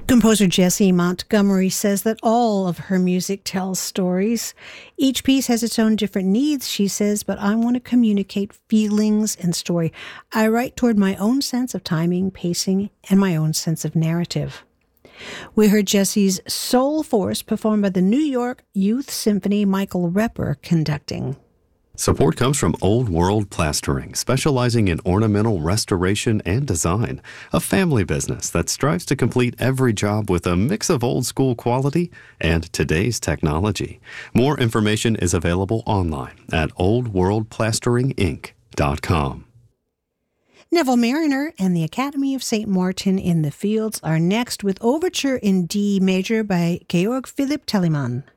Composer Jessie Montgomery says that all of her music tells stories. Each piece has its own different needs, she says, but I want to communicate feelings and story. I write toward my own sense of timing, pacing, and my own sense of narrative. We heard Jessie's Soul Force performed by the New York Youth Symphony, Michael Repper conducting. Support comes from Old World Plastering, specializing in ornamental restoration and design, a family business that strives to complete every job with a mix of old school quality and today's technology. More information is available online at oldworldplasteringinc.com. Neville Mariner and the Academy of St. Martin in the Fields are next with Overture in D major by Georg Philipp Telemann.